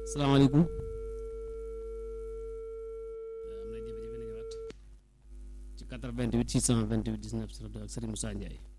salaamaaleykum. am na jafe-jafe na ñëwaat ci 88 628 19 02 ak Serigne Moussa Ndiaye.